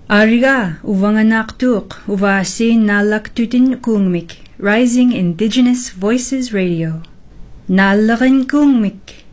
Ariga uvanganaktuk uvasi nalaktutin kungmik, Rising Indigenous Voices Radio. Nalarin kungmik.